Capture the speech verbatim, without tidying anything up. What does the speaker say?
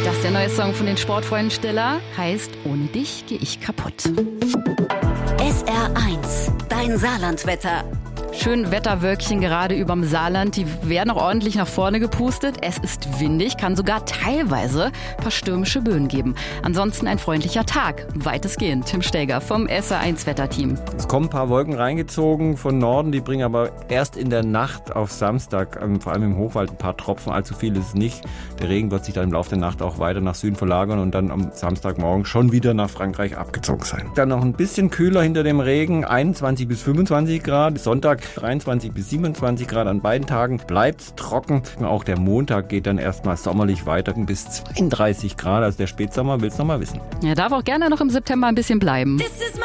Das ist der neue Song von den Sportfreunden Stiller. Heißt, ohne dich gehe ich kaputt. S R eins, dein Saarlandwetter. Schön Wetterwölkchen gerade überm Saarland. Die werden auch ordentlich nach vorne gepustet. Es ist windig, kann sogar teilweise ein paar stürmische Böen geben. Ansonsten ein freundlicher Tag, weitestgehend. Tim Steger vom S R eins Wetterteam. Es kommen ein paar Wolken reingezogen von Norden, die bringen aber erst in der Nacht auf Samstag, vor allem im Hochwald, ein paar Tropfen. Allzu viel ist es nicht. Der Regen wird sich dann im Laufe der Nacht auch weiter nach Süden verlagern und dann am Samstagmorgen schon wieder nach Frankreich abgezogen sein. Dann noch ein bisschen kühler hinter dem Regen, einundzwanzig bis fünfundzwanzig Grad. Sonntag dreiundzwanzig bis siebenundzwanzig Grad an beiden Tagen, bleibt trocken. Auch der Montag geht dann erstmal sommerlich weiter bis zweiunddreißig Grad. Also der Spätsommer will es noch mal wissen. Er darf auch gerne noch im September ein bisschen bleiben.